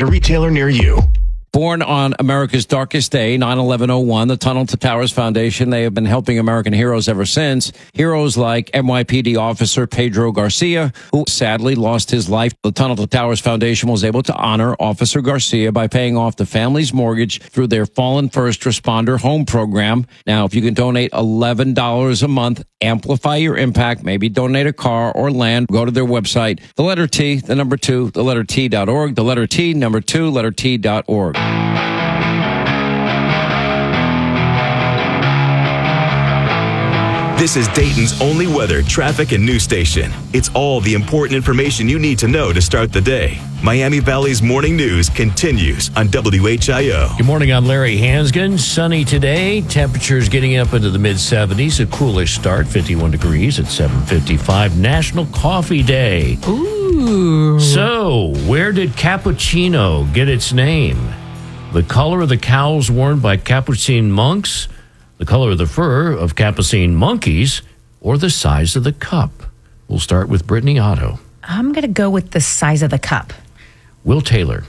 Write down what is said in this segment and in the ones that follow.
Find a retailer near you. Born on America's darkest day, 9/11/01, the Tunnel to Towers Foundation, they have been helping American heroes ever since. Heroes like NYPD officer Pedro Garcia, who sadly lost his life. The Tunnel to Towers Foundation was able to honor Officer Garcia by paying off the family's mortgage through their Fallen First Responder Home Program. Now, if you can donate $11 a month, amplify your impact, maybe donate a car or land, go to their website, the letter T, the number 2, the letter T.org, the letter T, number 2, letter T.org. This is Dayton's only weather, traffic, and news station. It's all the important information you need to know to start the day. Miami Valley's morning news continues on WHIO. Good morning, I'm Larry Hansgen. Sunny today. Temperatures getting up into the mid-70s. A coolish start, 51 degrees at 7:55. National Coffee Day. Ooh. So, where did cappuccino get its name? The color of the cowls worn by Capuchin monks, the color of the fur of Capuchin monkeys, or the size of the cup? We'll start with Brittany Otto. I'm going to go with the size of the cup. Will Taylor.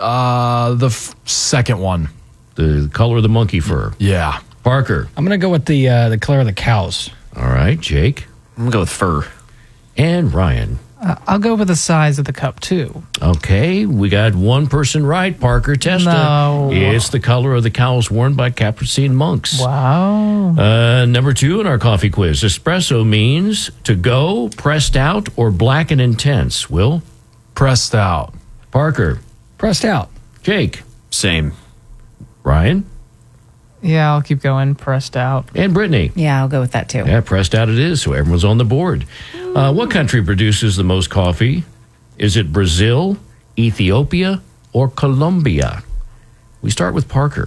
The second one. The color of the monkey fur. Yeah. Parker. I'm going to go with the color of the cows. All right, Jake. I'm going to go with fur. And Ryan. I'll go with the size of the cup, too. Okay, we got one person right. Parker Testa. No. It's the color of the cowls worn by Capuchin monks. Wow. Number 2 in our coffee quiz. Espresso means to go, pressed out, or black and intense. Will? Pressed out. Parker. Pressed out. Jake. Same. Ryan. Yeah, I'll keep going. Pressed out. And Brittany. Yeah, I'll go with that, too. Yeah, pressed out it is, so everyone's on the board. What country produces the most coffee? Is it Brazil, Ethiopia, or Colombia? We start with Parker.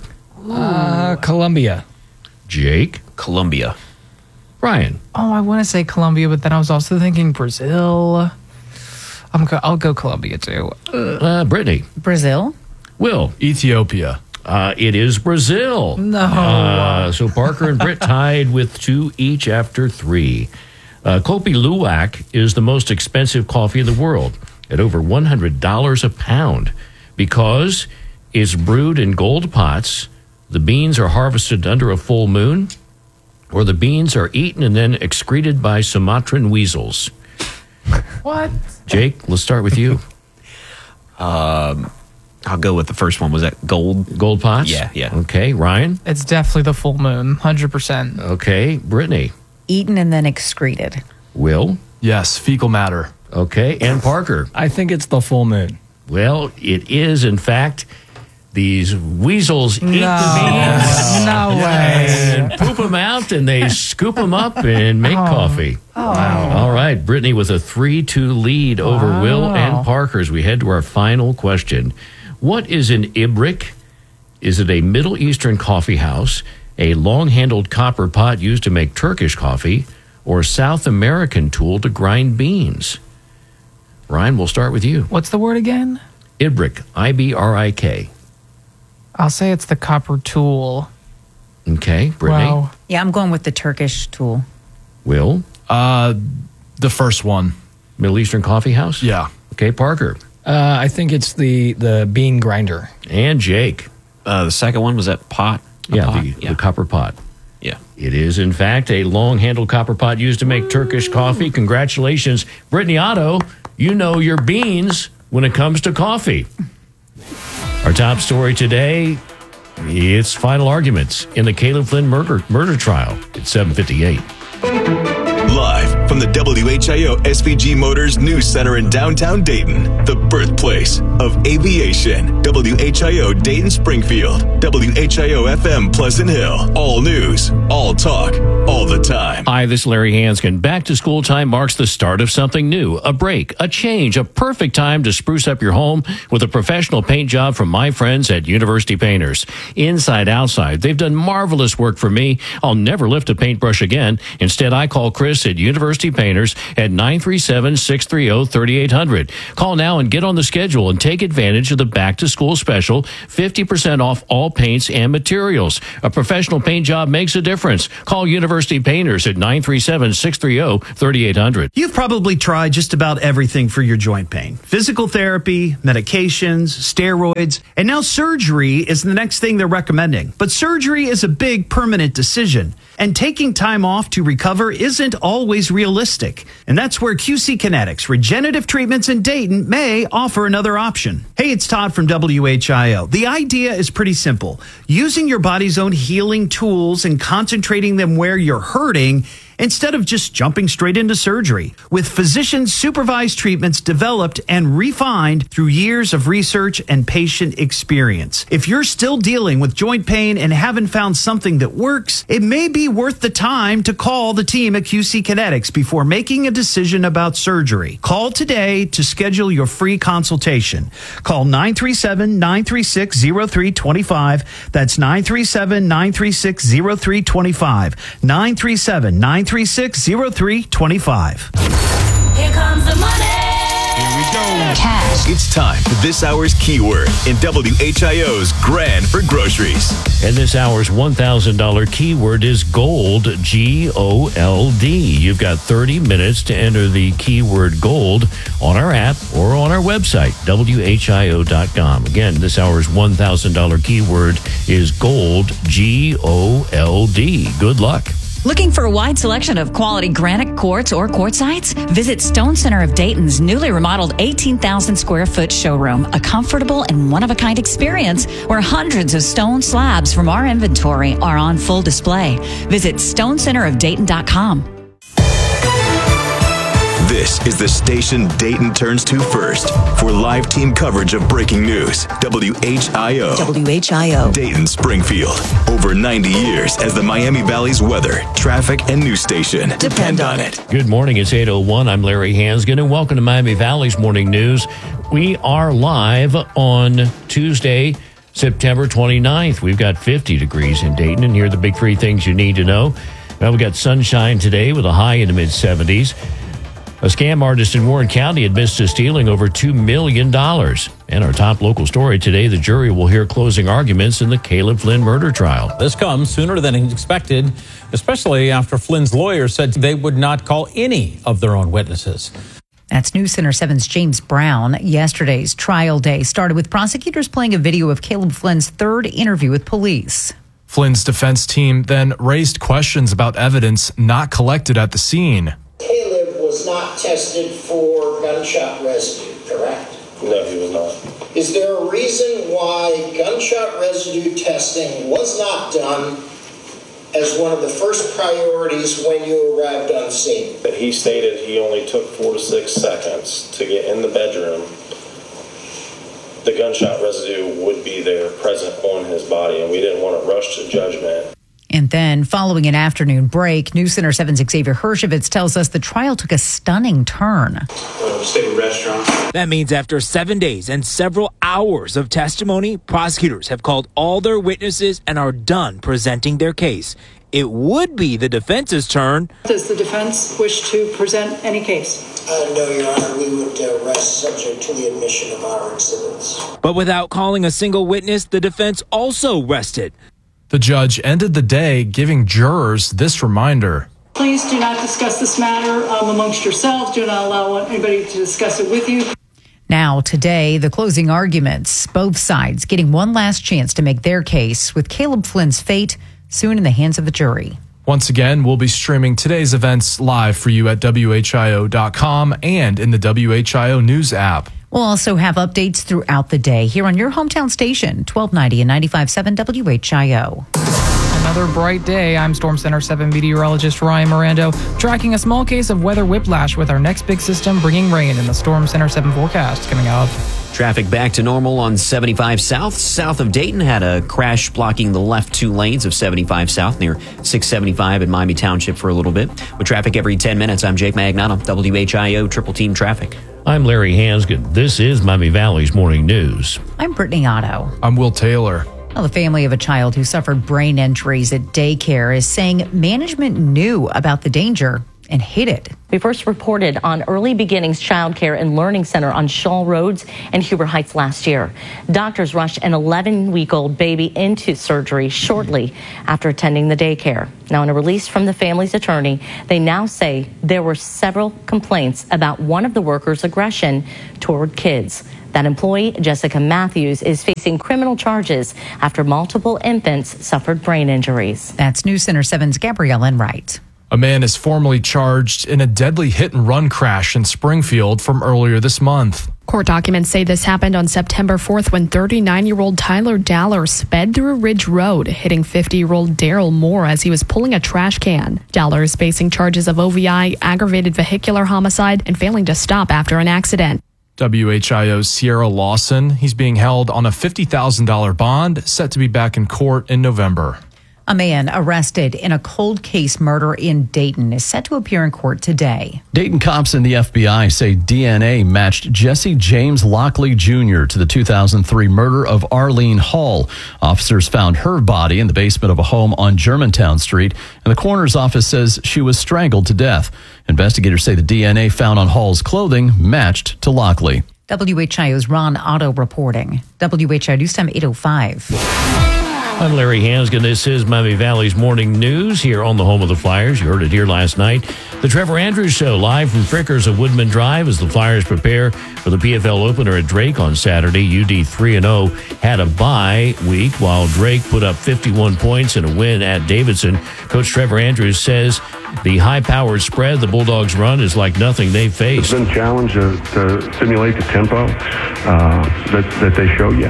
Colombia. Jake. Colombia. Ryan. Oh, I want to say Colombia, but then I was also thinking Brazil. I'll go Colombia, too. Brittany. Brazil. Will. Ethiopia. It is Brazil. No. So Parker and Britt tied with 2 each after 3. Kopi Luwak is the most expensive coffee in the world at over $100 a pound because it's brewed in gold pots, the beans are harvested under a full moon, or the beans are eaten and then excreted by Sumatran weasels. What? Jake, let's start with you. I'll go with the first one. Was that gold? Gold pots? Yeah. Okay, Ryan? It's definitely the full moon, 100%. Okay, Brittany? Eaten and then excreted. Will? Yes, fecal matter. Okay, and Parker? I think it's the full moon. Well, it is, in fact, these weasels eat the beans. No way. and poop them out, and they scoop them up and make coffee. Oh. Wow. All right, Brittany with a 3-2 lead over Will and Parker as we head to our final question. What is an ibrik? Is it a Middle Eastern coffee house, a long-handled copper pot used to make Turkish coffee, or a South American tool to grind beans? Ryan, we'll start with you. What's the word again? Ibrik, I-B-R-I-K. I'll say it's the copper tool. Okay, Brittany. Wow. Yeah, I'm going with the Turkish tool. Will? The first one. Middle Eastern coffee house? Yeah. Okay, Parker. I think it's the bean grinder. And Jake. The second one, was that pot? The copper pot. Yeah. It is, in fact, a long-handled copper pot used to make Turkish coffee. Congratulations. Brittany Otto, you know your beans when it comes to coffee. Our top story today, it's final arguments in the Caleb Flynn murder trial at 7:58. Live from the WHIO SVG Motors News Center in downtown Dayton, the birthplace of aviation. WHIO Dayton Springfield, WHIO FM Pleasant Hill. All news, all talk, all the time. Hi, this is Larry Hansgen. Back to school time marks the start of something new, a break, a change, a perfect time to spruce up your home with a professional paint job from my friends at University Painters. Inside, outside, they've done marvelous work for me. I'll never lift a paintbrush again. Instead, I call Chris at University University Painters at 937-630-3800. Call now and get on the schedule and take advantage of the back-to-school special, 50% off all paints and materials. A professional paint job makes a difference. Call University Painters at 937-630-3800. You've probably tried just about everything for your joint pain. Physical therapy, medications, steroids, and now surgery is the next thing they're recommending. But surgery is a big permanent decision, and taking time off to recover isn't always realistic. And that's where QC Kinetics Regenerative Treatments in Dayton may offer another option. Hey, it's Todd from WHIO. The idea is pretty simple. Using your body's own healing tools and concentrating them where you're hurting instead of just jumping straight into surgery, with physician-supervised treatments developed and refined through years of research and patient experience. If you're still dealing with joint pain and haven't found something that works, it may be worth the time to call the team at QC Kinetics before making a decision about surgery. Call today to schedule your free consultation. Call 937-936-0325. That's 937-936-0325. 937-936-0325. Here comes the money. Here we go. Cash. It's time for this hour's keyword in WHIO's Grand for Groceries. And this hour's $1,000 keyword is gold, G-O-L-D. You've got 30 minutes to enter the keyword gold on our app or on our website, WHIO.com. Again, this hour's $1,000 keyword is gold, G-O-L-D. Good luck. Looking for a wide selection of quality granite quartz or quartzites? Visit Stone Center of Dayton's newly remodeled 18,000 square foot showroom, a comfortable and one-of-a-kind experience where hundreds of stone slabs from our inventory are on full display. Visit stonecenterofdayton.com. This is the station Dayton turns to first for live team coverage of breaking news. WHIO. WHIO. Dayton Springfield. Over 90 years as the Miami Valley's weather, traffic, and news station. Depend on it. Good morning. It's 8:01. I'm Larry Hansgen, and welcome to Miami Valley's Morning News. We are live on Tuesday, September 29th. We've got 50 degrees in Dayton, and here are the big three things you need to know. Well, we got sunshine today with a high in the mid-70s. A scam artist in Warren County admits to stealing over $2 million. And our top local story today, the jury will hear closing arguments in the Caleb Flynn murder trial. This comes sooner than expected, especially after Flynn's lawyers said they would not call any of their own witnesses. That's News Center 7's James Brown. Yesterday's trial day started with prosecutors playing a video of Caleb Flynn's third interview with police. Flynn's defense team then raised questions about evidence not collected at the scene. Caleb was not tested for gunshot residue, correct? No, he was not. Is there a reason why gunshot residue testing was not done as one of the first priorities when you arrived on scene? But he stated he only took 4 to 6 seconds to get in the bedroom. The gunshot residue would be there present on his body, and we didn't want to rush to judgment. And then, following an afternoon break, News Center 7's Xavier Hershevitz tells us the trial took a stunning turn. Stable restaurant. That means after 7 days and several hours of testimony, prosecutors have called all their witnesses and are done presenting their case. It would be the defense's turn. Does the defense wish to present any case? No, Your Honor. We would rest subject to the admission of our exhibits. But without calling a single witness, the defense also rested. The judge ended the day giving jurors this reminder. Please do not discuss this matter amongst yourselves. Do not allow anybody to discuss it with you. Now, today, the closing arguments, both sides getting one last chance to make their case, with Caleb Flynn's fate soon in the hands of the jury. Once again, we'll be streaming today's events live for you at WHIO.com and in the WHIO News app. We'll also have updates throughout the day here on your hometown station, 1290 and 95.7 WHIO. Another bright day. I'm Storm Center 7 meteorologist Ryan Mirando, tracking a small case of weather whiplash with our next big system bringing rain in the Storm Center 7 forecast coming up. Traffic back to normal on 75 South of Dayton. Had a crash blocking the left 2 lanes of 75 South near 675 in Miami Township for a little bit. With traffic every 10 minutes, I'm Jake Magnato, WHIO Triple Team Traffic. I'm Larry Hansgen. This is Miami Valley's Morning News. I'm Brittany Otto. I'm Will Taylor. Well, the family of a child who suffered brain injuries at daycare is saying management knew about the danger and hid it. We first reported on Early Beginnings Child Care and Learning Center on Shaw Roads and Huber Heights last year. Doctors rushed an 11-week-old baby into surgery shortly after attending the daycare. Now, in a release from the family's attorney, they now say there were several complaints about one of the workers' aggression toward kids. That employee, Jessica Matthews, is facing criminal charges after multiple infants suffered brain injuries. That's News Center 7's Gabrielle Enright. A man is formally charged in a deadly hit-and-run crash in Springfield from earlier this month. Court documents say this happened on September 4th when 39-year-old Tyler Daller sped through Ridge Road, hitting 50-year-old Daryl Moore as he was pulling a trash can. Daller is facing charges of OVI, aggravated vehicular homicide, and failing to stop after an accident. WHIO's Sierra Lawson, he's being held on a $50,000 bond, set to be back in court in November. A man arrested in a cold case murder in Dayton is set to appear in court today. Dayton cops and the FBI say DNA matched Jesse James Lockley Jr. to the 2003 murder of Arlene Hall. Officers found her body in the basement of a home on Germantown Street, and the coroner's office says she was strangled to death. Investigators say the DNA found on Hall's clothing matched to Lockley. WHIO's Ron Otto reporting. WHIO News Time 8:05. I'm Larry Hansgen. This is Miami Valley's Morning News here on the home of the Flyers. You heard it here last night. The Trevor Andrews Show live from Frickers of Woodman Drive as the Flyers prepare for the PFL opener at Drake on Saturday. UD 3-0 had a bye week while Drake put up 51 points in a win at Davidson. Coach Trevor Andrews says the high-powered spread the Bulldogs run is like nothing they've faced. It's been a challenge to simulate the tempo that they show you.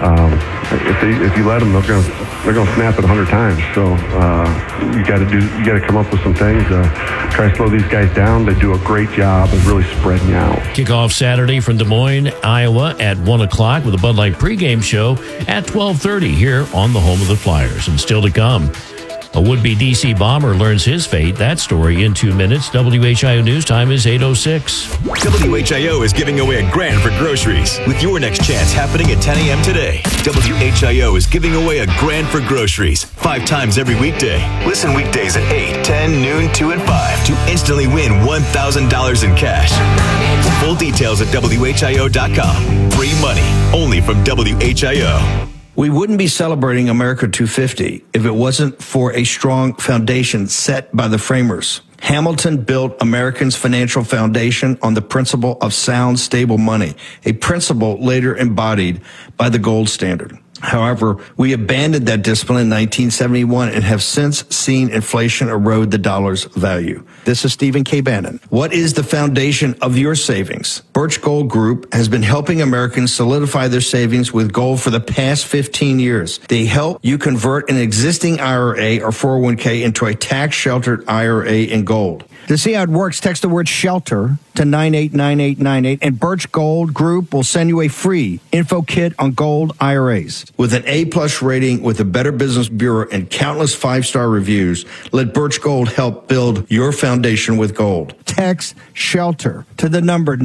If you let them, they're going to snap it 100 times. So you got to come up with some things. Try to slow these guys down. They do a great job of really spreading you out. Kickoff Saturday from Des Moines, Iowa at 1 o'clock with a Bud Light pregame show at 12:30 here on the home of the Flyers. And still to come, a would-be D.C. bomber learns his fate. That story in 2 minutes. WHIO News Time is 8:06. WHIO is giving away $1,000 for groceries with your next chance happening at 10 a.m. today. WHIO is giving away $1,000 for groceries 5 times every weekday. Listen weekdays at 8, 10, noon, 2, and 5 to instantly win $1,000 in cash. Full details at WHIO.com. Free money only from WHIO. We wouldn't be celebrating America 250 if it wasn't for a strong foundation set by the framers. Hamilton built Americans' financial foundation on the principle of sound, stable money, a principle later embodied by the gold standard. However, we abandoned that discipline in 1971 and have since seen inflation erode the dollar's value. This is Stephen K. Bannon. What is the foundation of your savings? Birch Gold Group has been helping Americans solidify their savings with gold for the past 15 years. They help you convert an existing IRA or 401k into a tax-sheltered IRA in gold. To see how it works, text the word SHELTER to 989898, and Birch Gold Group will send you a free info kit on gold IRAs. With an A-plus rating with the Better Business Bureau and countless 5-star reviews, let Birch Gold help build your foundation with gold. Text SHELTER to the number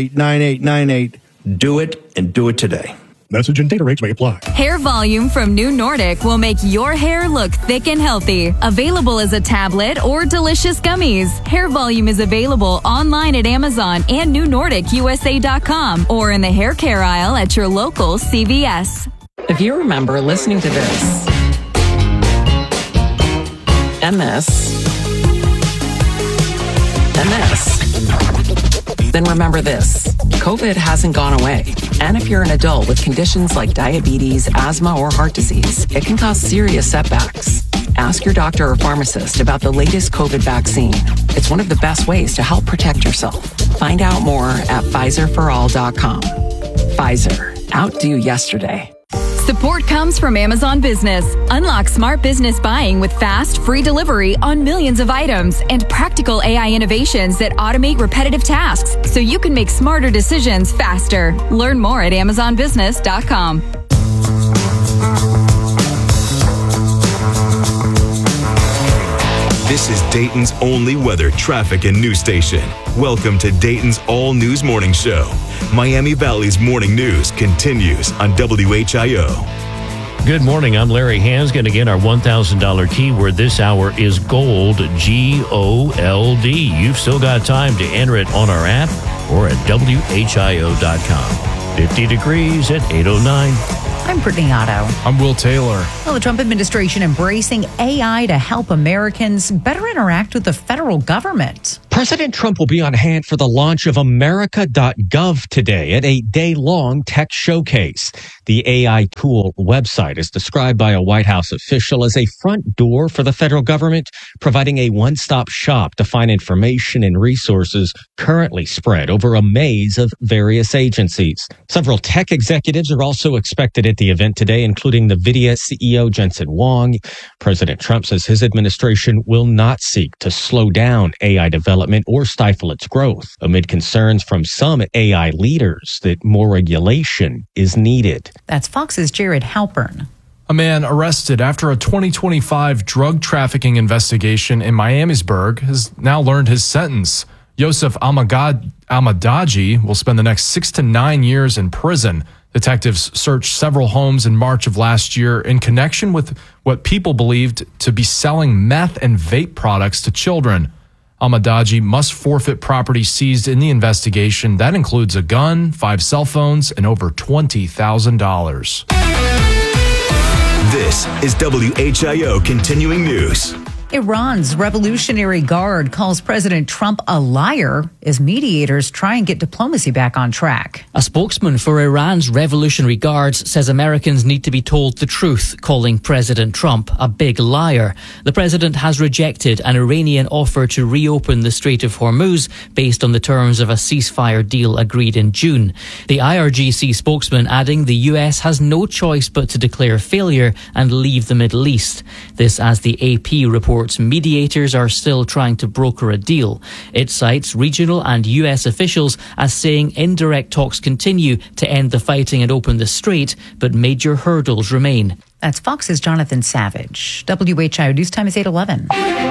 989898. Do it, and do it today. Message and data rates may apply. Hair Volume from New Nordic will make your hair look thick and healthy. Available as a tablet or delicious gummies. Hair Volume is available online at Amazon and NewNordicUSA.com or in the hair care aisle at your local CVS. If you remember listening to this, then remember this. COVID hasn't gone away. And if you're an adult with conditions like diabetes, asthma, or heart disease, it can cause serious setbacks. Ask your doctor or pharmacist about the latest COVID vaccine. It's one of the best ways to help protect yourself. Find out more at PfizerForAll.com. Pfizer. Outdo yesterday. Support comes from Amazon Business. Unlock smart business buying with fast, free delivery on millions of items and practical AI innovations that automate repetitive tasks so you can make smarter decisions faster. Learn more at AmazonBusiness.com. This is Dayton's only weather, traffic, and news station. Welcome to Dayton's all-news morning show. Miami Valley's morning news continues on WHIO. Good morning. I'm Larry Hansgen. Again, our $1,000 keyword this hour is GOLD, GOLD. You've still got time to enter it on our app or at WHIO.com. 50 degrees at 8:09. I'm Brittany Otto. I'm Will Taylor. Well, the Trump administration embracing AI to help Americans better interact with the federal government. President Trump will be on hand for the launch of America.gov today at a day-long tech showcase. The AI tool website is described by a White House official as a front door for the federal government, providing a one-stop shop to find information and resources currently spread over a maze of various agencies. Several tech executives are also expected at the event today, including NVIDIA CEO Jensen Huang. President Trump says his administration will not seek to slow down AI development or stifle its growth, amid concerns from some AI leaders that more regulation is needed. That's Fox's Jared Halpern. A man arrested after a 2025 drug trafficking investigation in Miamisburg has now learned his sentence. Yosef Almadaji will spend the next 6 to 9 years in prison. Detectives searched several homes in March of last year in connection with what people believed to be selling meth and vape products to children. Almadaji must forfeit property seized in the investigation. That includes a gun, 5 cell phones, and over $20,000. This is WHIO Continuing News. Iran's Revolutionary Guard calls President Trump a liar as mediators try and get diplomacy back on track. A spokesman for Iran's Revolutionary Guards says Americans need to be told the truth, calling President Trump a big liar. The president has rejected an Iranian offer to reopen the Strait of Hormuz based on the terms of a ceasefire deal agreed in June. The IRGC spokesman adding the U.S. has no choice but to declare failure and leave the Middle East. This as the AP reports mediators are still trying to broker a deal. It cites regional and U.S. officials as saying indirect talks continue to end the fighting and open the strait, but major hurdles remain. That's Fox's Jonathan Savage. WHIO News Time is 8:11.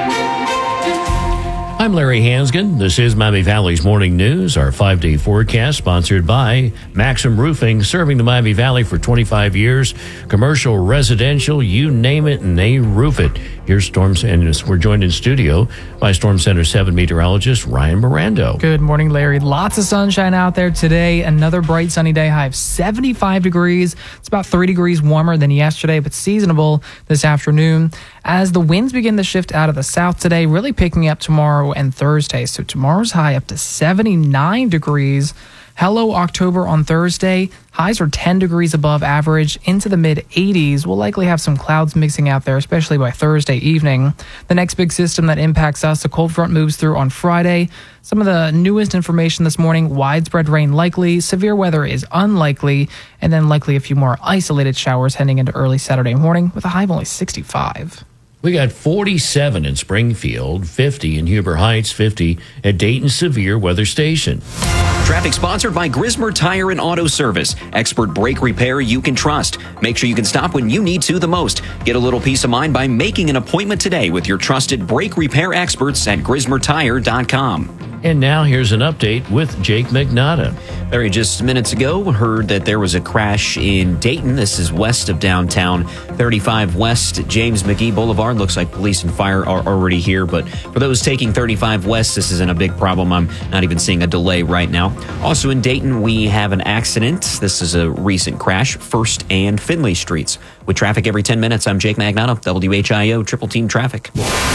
I'm Larry Hansgen. This is Miami Valley's Morning News, our 5-day forecast sponsored by Maxim Roofing, serving the Miami Valley for 25 years. Commercial, residential, you name it, and they roof it. Here's Storms, and we're joined in studio by Storm Center 7 meteorologist Ryan Mirando. Good morning, Larry. Lots of sunshine out there today. Another bright sunny day, high of 75 degrees. It's about 3 degrees warmer than yesterday, but seasonable this afternoon. As the winds begin to shift out of the south today, really picking up tomorrow and Thursday. So tomorrow's high up to 79 degrees. Hello October on Thursday. Highs are 10 degrees above average into the mid-80s. We'll likely have some clouds mixing out there, especially by Thursday evening. The next big system that impacts us, a cold front moves through on Friday. Some of the newest information this morning, widespread rain likely, severe weather is unlikely, and then likely a few more isolated showers heading into early Saturday morning with a high of only 65. We got 47 in Springfield, 50 in Huber Heights, 50 at Dayton Severe Weather Station. Traffic sponsored by Grismer Tire and Auto Service. Expert brake repair you can trust. Make sure you can stop when you need to the most. Get a little peace of mind by making an appointment today with your trusted brake repair experts at GrismerTire.com. And now here's an update with Jake Magnotta. Larry, just minutes ago, heard that there was a crash in Dayton. This is west of downtown, 35 West James McGee Boulevard. Looks like police and fire are already here, but for those taking 35 West, this isn't a big problem. I'm not even seeing a delay right now. Also in Dayton, we have an accident. This is a recent crash, 1st and Finley Streets. With traffic every 10 minutes, I'm Jake Magnotta, WHIO Triple Team Traffic.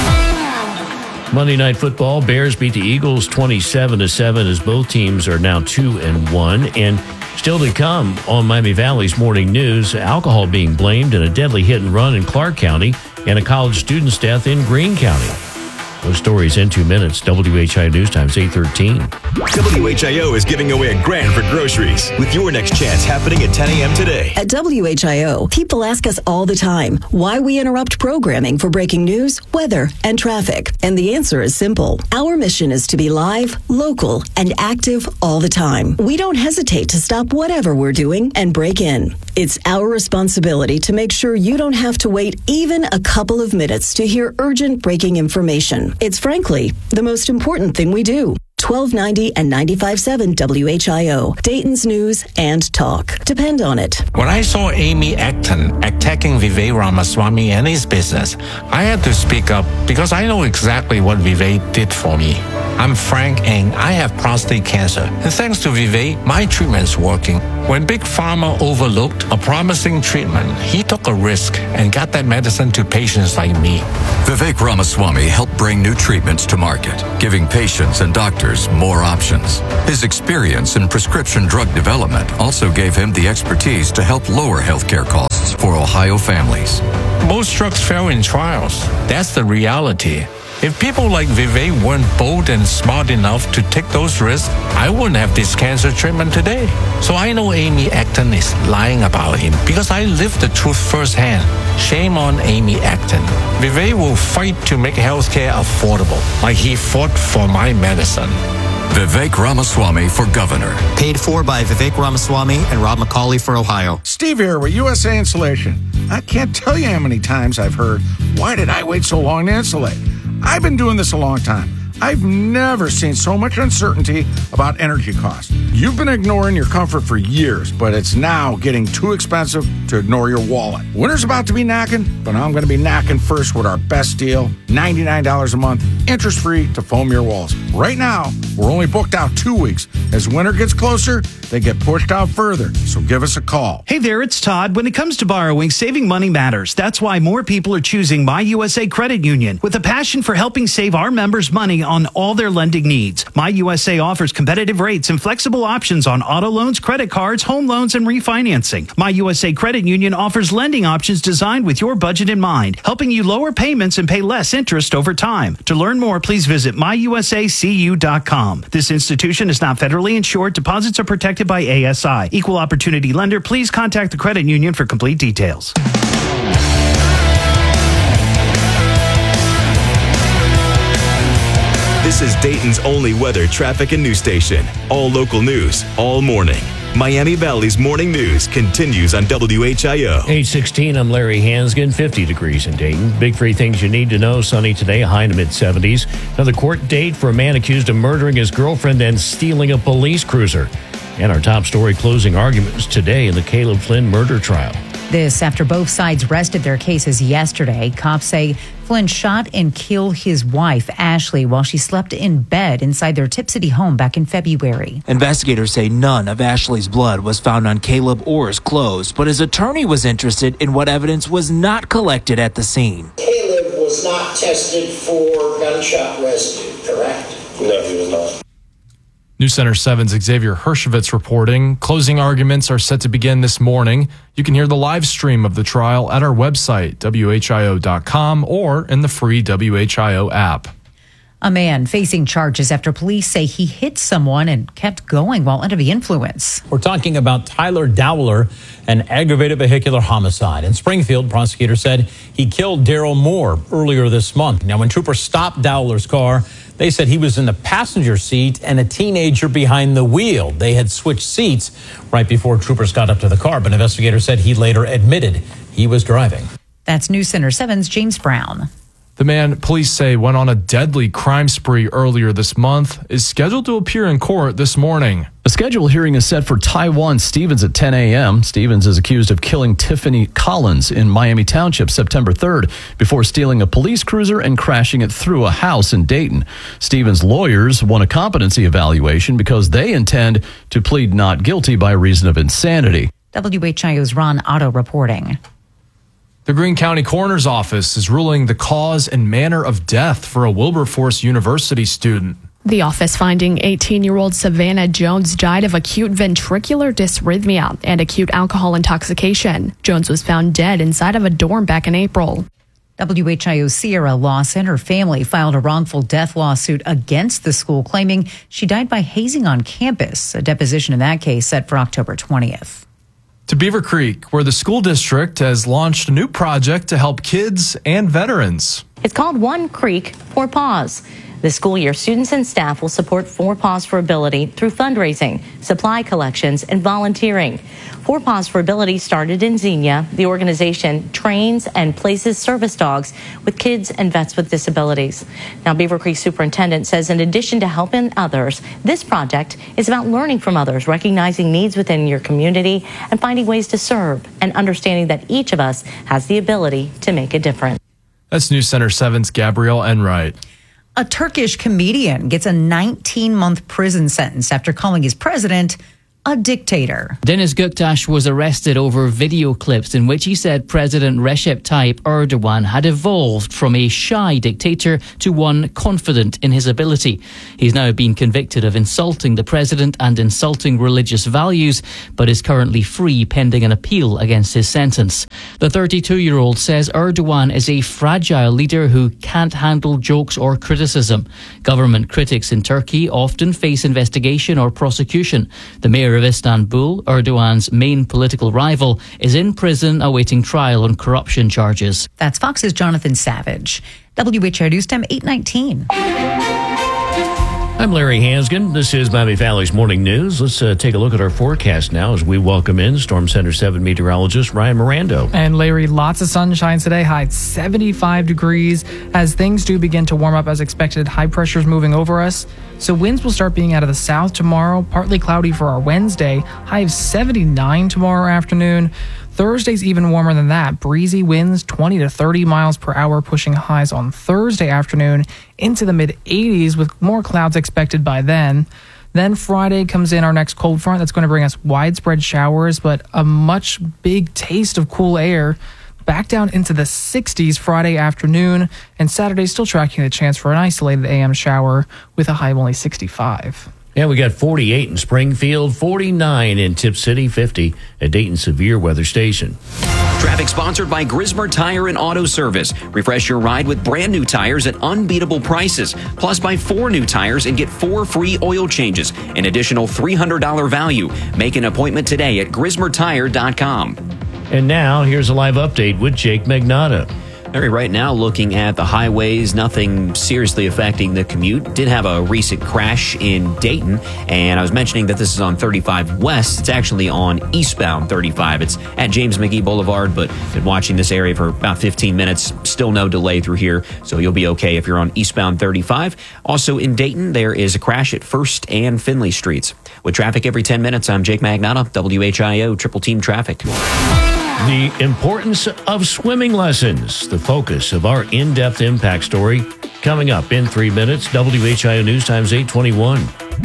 Monday Night Football, Bears beat the Eagles 27-7 as both teams are now 2-1. And still to come on Miami Valley's Morning News, alcohol being blamed in a deadly hit and run in Clark County and a college student's death in Greene County. Those stories in 2 minutes. WHIO News Time's 8:13. WHIO is giving away $1,000 for groceries with your next chance happening at 10 a.m. today. At WHIO, people ask us all the time why we interrupt programming for breaking news, weather, and traffic. And the answer is simple. Our mission is to be live, local, and active all the time. We don't hesitate to stop whatever we're doing and break in. It's our responsibility to make sure you don't have to wait even a couple of minutes to hear urgent breaking information. It's frankly the most important thing we do. 1290 and 95.7 WHIO, Dayton's News and Talk. Depend on it. When I saw Amy Acton attacking Vivek Ramaswamy and his business, I had to speak up because I know exactly what Vivek did for me. I'm Frank and I have prostate cancer. And thanks to Vivek, my treatment's working. When Big Pharma overlooked a promising treatment, he took a risk and got that medicine to patients like me. Vivek Ramaswamy helped bring new treatments to market, giving patients and doctors more options. His experience in prescription drug development also gave him the expertise to help lower healthcare costs for Ohio families. Most drugs fail in trials. That's the reality. If people like Vivek weren't bold and smart enough to take those risks, I wouldn't have this cancer treatment today. So I know Amy Acton is lying about him because I lived the truth firsthand. Shame on Amy Acton. Vivek will fight to make healthcare affordable, like he fought for my medicine. Vivek Ramaswamy for governor. Paid for by Vivek Ramaswamy and Rob McCauley for Ohio. Steve here with USA Insulation. I can't tell you how many times I've heard, why did I wait so long to insulate? I've been doing this a long time. I've never seen so much uncertainty about energy costs. You've been ignoring your comfort for years, but it's now getting too expensive to ignore your wallet. Winter's about to be knocking, but I'm going to be knocking first with our best deal, $99 a month, interest-free to foam your walls. Right now, we're only booked out 2 weeks. As winter gets closer, they get pushed out further, so give us a call. Hey there, it's Todd. When it comes to borrowing, saving money matters. That's why more people are choosing My USA Credit Union. With a passion for helping save our members money on all their lending needs, My USA offers competitive rates and flexible options on auto loans, credit cards, home loans, and refinancing. My USA Credit Union offers lending options designed with your budget in mind, helping you lower payments and pay less interest over time. To learn more, please visit myusacu.com. This institution is not federally insured. Deposits are protected by ASI. Equal opportunity lender. Please contact the credit union for complete details. This is Dayton's only weather, traffic, and news station. All local news, all morning. Miami Valley's morning news continues on WHIO. 8:16, I'm Larry Hansgen, 50 degrees in Dayton. Big three things you need to know. Sunny today, high in the mid-70s. Another court date for a man accused of murdering his girlfriend and stealing a police cruiser. And our top story, closing arguments today in the Caleb Flynn murder trial. This after both sides rested their cases yesterday. Cops say Flynn shot and killed his wife, Ashley, while she slept in bed inside their Tip City home back in February. Investigators say none of Ashley's blood was found on Caleb or his clothes, but his attorney was interested in what evidence was not collected at the scene. Caleb was not tested for gunshot residue, correct? No, he was not. News Center 7's Xavier Hershevitz reporting. Closing arguments are set to begin this morning. You can hear the live stream of the trial at our website, WHIO.com, or in the free WHIO app. A man facing charges after police say he hit someone and kept going while under the influence. We're talking about Tyler Dowler, an aggravated vehicular homicide. In Springfield, prosecutors said he killed Daryl Moore earlier this month. Now, when troopers stopped Dowler's car, they said he was in the passenger seat and a teenager behind the wheel. They had switched seats right before troopers got up to the car, but investigators said he later admitted he was driving. That's News Center 7's James Brown. The man police say went on a deadly crime spree earlier this month is scheduled to appear in court this morning. The scheduled hearing is set for Taiwan Stevens at 10 a.m. Stevens is accused of killing Tiffany Collins in Miami Township September 3rd before stealing a police cruiser and crashing it through a house in Dayton. Stevens' lawyers won a competency evaluation because they intend to plead not guilty by reason of insanity. WHIO's Ron Otto reporting. The Greene County Coroner's Office is ruling the cause and manner of death for a Wilberforce University student. The office finding 18-year-old Savannah Jones died of acute ventricular dysrhythmia and acute alcohol intoxication. Jones was found dead inside of a dorm back in April. WHIO's Sierra Lawson, her family filed a wrongful death lawsuit against the school, claiming she died by hazing on campus. A deposition in that case set for October 20th. To Beaver Creek, where the school district has launched a new project to help kids and veterans. It's called One Creek, 4 Paws. This school year, students and staff will support 4 Paws for Ability through fundraising, supply collections, and volunteering. 4 Paws for Ability started in Xenia. The organization trains and places service dogs with kids and vets with disabilities. Now, Beaver Creek Superintendent says in addition to helping others, this project is about learning from others, recognizing needs within your community, and finding ways to serve, and understanding that each of us has the ability to make a difference. That's News Center 7's Gabrielle Enright. A Turkish comedian gets a 19-month prison sentence after calling his president a dictator. Deniz Göktaş was arrested over video clips in which he said President Recep Tayyip Erdogan had evolved from a shy dictator to one confident in his ability. He's now been convicted of insulting the president and insulting religious values, but is currently free pending an appeal against his sentence. The 32-year-old says Erdogan is a fragile leader who can't handle jokes or criticism. Government critics in Turkey often face investigation or prosecution. The mayor of Istanbul, Erdogan's main political rival, is in prison awaiting trial on corruption charges. That's Fox's Jonathan Savage. WHO News Time 8:19. I'm Larry Hansgen. This is Miami Valley's Morning News. Let's take a look at our forecast now as we welcome in Storm Center 7 meteorologist Ryan Mirando. And Larry, lots of sunshine today, high 75 degrees. As things do begin to warm up as expected, high pressure is moving over us. So winds will start being out of the south tomorrow, partly cloudy for our Wednesday, high of 79 tomorrow afternoon. Thursday's even warmer than that. Breezy winds 20 to 30 miles per hour, pushing highs on Thursday afternoon into the mid-80s with more clouds expected by then. Then Friday comes in our next cold front that's going to bring us widespread showers, but a much big taste of cool air. Back down into the 60s Friday afternoon, and Saturday still tracking the chance for an isolated AM shower with a high of only 65. Yeah, we got 48 in Springfield, 49 in Tip City, 50 at Dayton Severe Weather Station. Traffic sponsored by Grismer Tire and Auto Service. Refresh your ride with brand new tires at unbeatable prices. Plus, buy 4 new tires and get 4 free oil changes. An additional $300 value. Make an appointment today at GrismerTire.com. And now, here's a live update with Jake Magnata. Larry, right now looking at the highways, nothing seriously affecting the commute. Did have a recent crash in Dayton, and I was mentioning that this is on 35 West. It's actually on eastbound 35. It's at James McGee Boulevard, but been watching this area for about 15 minutes. Still no delay through here, so you'll be okay if you're on eastbound 35. Also in Dayton, there is a crash at 1st and Finley Streets. With traffic every 10 minutes, I'm Jake Magnata, WHIO Triple Team Traffic. The importance of swimming lessons, the focus of our in-depth impact story, coming up in 3 minutes. WHIO News Times 8:21.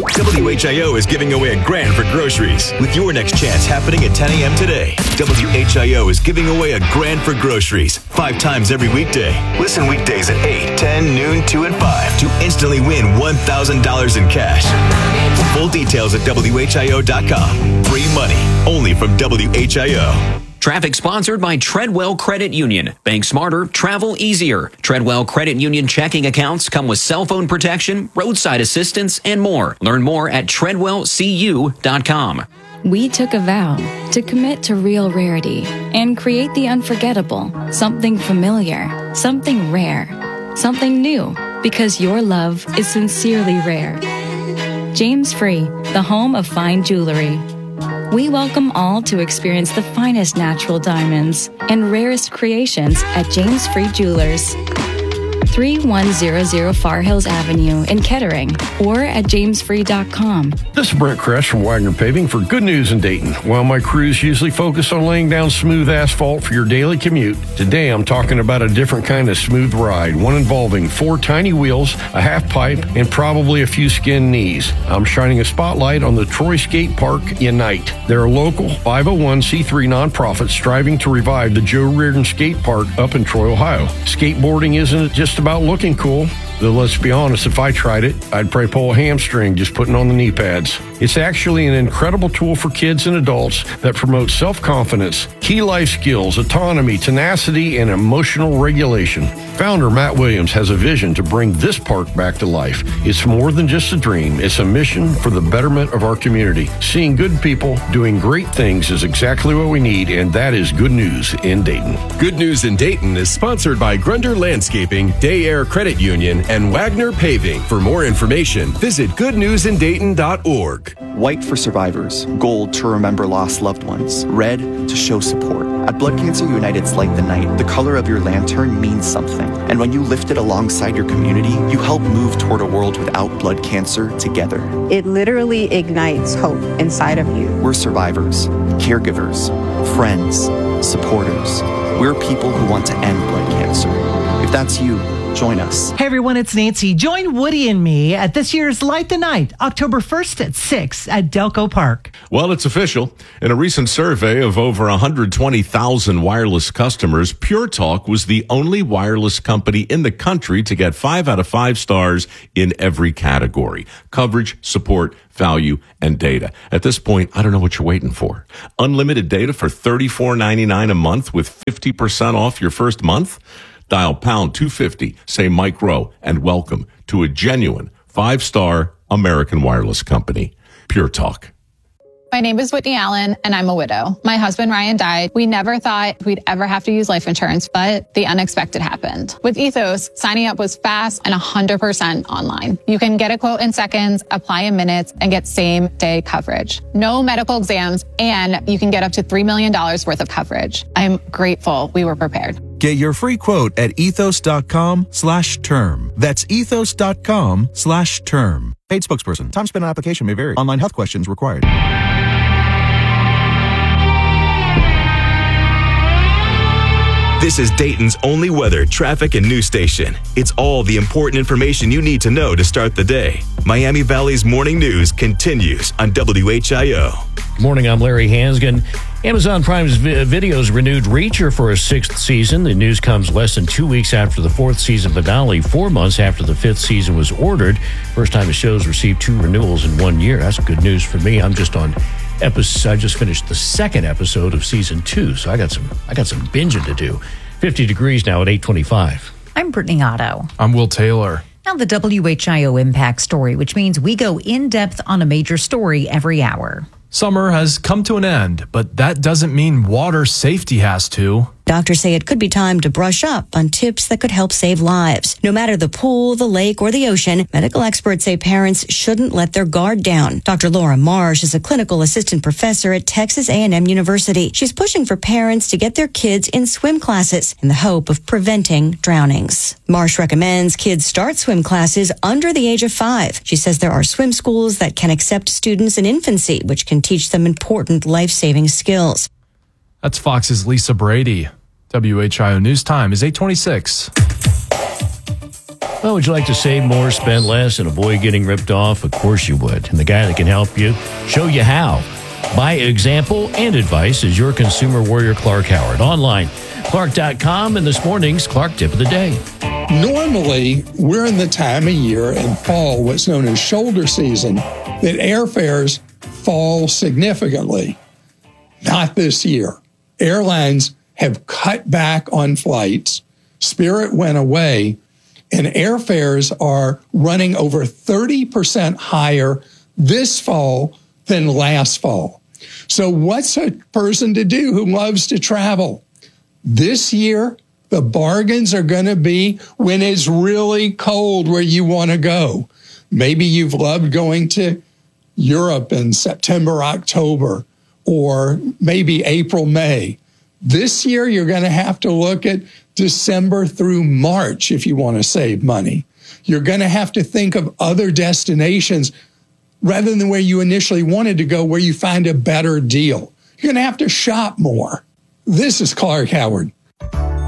WHIO is giving away $1,000 for groceries with your next chance happening at 10 a.m. today. WHIO is giving away $1,000 for groceries 5 times every weekday. Listen weekdays at 8, 10, noon, 2, and 5 to instantly win $1,000 in cash. Full details at WHIO.com. Free money only from WHIO. Traffic sponsored by Treadwell Credit Union. Bank smarter, travel easier. Treadwell Credit Union checking accounts come with cell phone protection, roadside assistance, and more. Learn more at TreadwellCU.com. We took a vow to commit to real rarity and create the unforgettable. Something familiar, something rare, something new, because your love is sincerely rare. James Free, the home of fine jewelry. We welcome all to experience the finest natural diamonds and rarest creations at James Free Jewelers. 3100 Far Hills Avenue in Kettering or at jamesfree.com. This is Brent Kress from Wagner Paving for Good News in Dayton. While my crews usually focus on laying down smooth asphalt for your daily commute, today I'm talking about a different kind of smooth ride, one involving 4 tiny wheels, a half pipe, and probably a few skinned knees. I'm shining a spotlight on the Troy Skate Park Unite. They're a local 501c3 nonprofit striving to revive the Joe Reardon Skate Park up in Troy, Ohio. Skateboarding isn't just about looking cool. Though let's be honest, if I tried it, I'd probably pull a hamstring just putting on the knee pads. It's actually an incredible tool for kids and adults that promotes self-confidence, key life skills, autonomy, tenacity, and emotional regulation. Founder Matt Williams has a vision to bring this park back to life. It's more than just a dream. It's a mission for the betterment of our community. Seeing good people doing great things is exactly what we need, and that is good news in Dayton. Good News in Dayton is sponsored by Grunder Landscaping, Day Air Credit Union, and Wagner Paving. For more information, visit goodnewsindayton.org. White for survivors, gold to remember lost loved ones, red to show support. At Blood Cancer United's Light the Night, the color of your lantern means something. And when you lift it alongside your community, you help move toward a world without blood cancer together. It literally ignites hope inside of you. We're survivors, caregivers, friends, supporters. We're people who want to end blood cancer. If that's you, join us. Hey everyone, it's Nancy. Join Woody and me at this year's Light the Night, October 1st at 6 at Delco Park. Well, it's official. In a recent survey of over 120,000 wireless customers, Pure Talk was the only wireless company in the country to get 5 out of 5 stars in every category: coverage, support, value, and data. At this point, I don't know what you're waiting for. Unlimited data for $34.99 a month with 50% off your first month? Dial pound 250, say Mike Rowe, and welcome to a genuine 5-star American wireless company. Pure Talk. My name is Whitney Allen, and I'm a widow. My husband, Ryan, died. We never thought we'd ever have to use life insurance, but the unexpected happened. With Ethos, signing up was fast and 100% online. You can get a quote in seconds, apply in minutes, and get same-day coverage. No medical exams, and you can get up to $3 million worth of coverage. I'm grateful we were prepared. Get your free quote at ethos.com/term. That's ethos.com/term. Paid spokesperson. Time spent on application may vary. Online health questions required. This is Dayton's only weather, traffic, and news station. It's all the important information you need to know to start the day. Miami Valley's morning news continues on WHIO. Good morning, I'm Larry Hansgen. Amazon Prime's Video's renewed Reacher for a 6th season. The news comes less than 2 weeks after the 4th season finale, 4 months after the 5th season was ordered. First time the show's received 2 renewals in 1 year. That's good news for me. I just finished the 2nd episode of season 2, so I got some binging to do. 50 degrees now at 8:25. I'm Brittany Otto. I'm Will Taylor. Now the WHIO Impact Story, which means we go in depth on a major story every hour. Summer has come to an end, but that doesn't mean water safety has to. Doctors say it could be time to brush up on tips that could help save lives. No matter the pool, the lake, or the ocean, medical experts say parents shouldn't let their guard down. Dr. Laura Marsh is a clinical assistant professor at Texas A&M University. She's pushing for parents to get their kids in swim classes in the hope of preventing drownings. Marsh recommends kids start swim classes under the age of 5. She says there are swim schools that can accept students in infancy, which can teach them important life-saving skills. That's Fox's Lisa Brady. WHIO News Time is 8:26. Well, would you like to save more, spend less, and avoid getting ripped off? Of course you would. And the guy that can help you, show you how. By example and advice is your consumer warrior, Clark Howard. Online, Clark.com, and this morning's Clark Tip of the Day. Normally, we're in the time of year in fall, what's known as shoulder season, that airfares fall significantly. Not this year. Airlines have cut back on flights. Spirit went away, and airfares are running over 30% higher this fall than last fall. So what's a person to do who loves to travel? This year, the bargains are going to be when it's really cold where you want to go. Maybe you've loved going to Europe in September, October, or maybe April, May. This year, you're going to have to look at December through March if you want to save money. You're going to have to think of other destinations rather than where you initially wanted to go, where you find a better deal. You're going to have to shop more. This is Clark Howard.